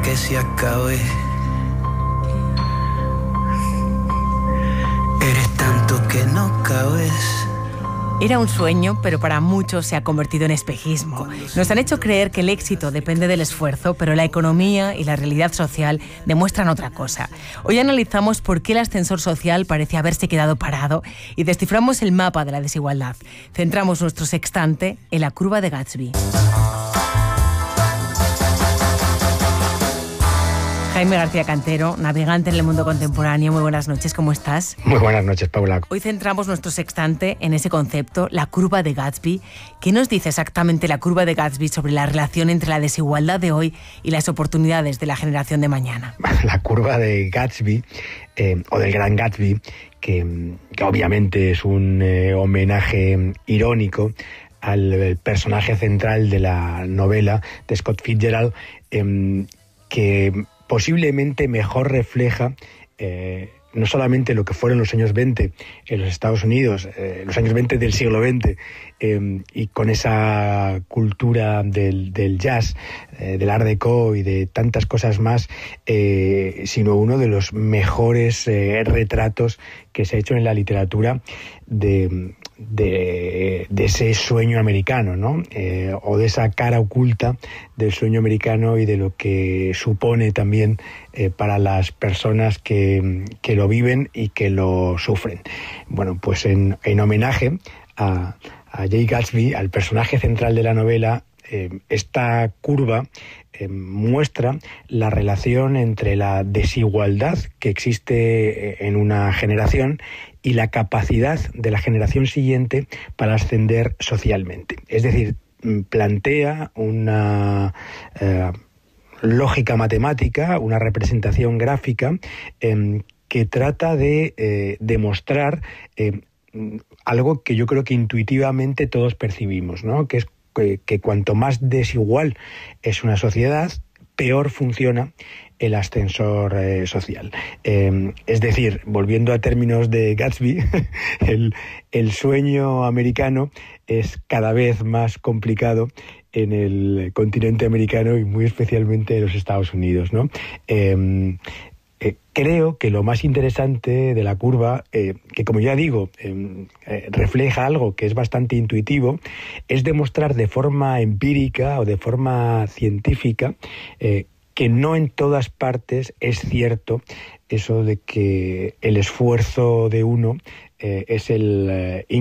que se acabe. Eres tanto que no cabes. Era un sueño, pero para muchos se ha convertido en espejismo. Nos han hecho creer que el éxito depende del esfuerzo, pero la economía y la realidad social demuestran otra cosa. Hoy analizamos por qué el ascensor social parece haberse quedado parado y desciframos el mapa de la desigualdad. Centramos nuestro sextante en la curva de Gatsby. Jaime García Cantero, navegante en el mundo contemporáneo. Muy buenas noches, ¿cómo estás? Muy buenas noches, Paula. Hoy centramos nuestro sextante en ese concepto, la curva de Gatsby. ¿Qué nos dice exactamente la curva de Gatsby sobre la relación entre la desigualdad de hoy y las oportunidades de la generación de mañana? La curva de Gatsby, o del Gran Gatsby, que obviamente es un homenaje irónico al personaje central de la novela de Scott Fitzgerald, que posiblemente mejor refleja no solamente lo que fueron los años 20 en los Estados Unidos, los años 20 del siglo XX, y con esa cultura del jazz, del Art Deco y de tantas cosas más, sino uno de los mejores retratos que se ha hecho en la literatura de ese sueño americano, ¿no? O de esa cara oculta del sueño americano y de lo que supone también para las personas que lo viven y que lo sufren. Bueno, pues en homenaje a Jay Gatsby, al personaje central de la novela, esta curva muestra la relación entre la desigualdad que existe en una generación y la capacidad de la generación siguiente para ascender socialmente. Es decir, plantea una lógica matemática, una representación gráfica que trata de demostrar algo que yo creo que intuitivamente todos percibimos, ¿no? Que es que cuanto más desigual es una sociedad, peor funciona el ascensor social. Es decir, volviendo a términos de Gatsby, el sueño americano es cada vez más complicado en el continente americano y muy especialmente en los Estados Unidos, ¿no? Creo que lo más interesante de la curva, que como ya digo, refleja algo que es bastante intuitivo, es demostrar de forma empírica o de forma científica que no en todas partes es cierto eso de que el esfuerzo de uno es el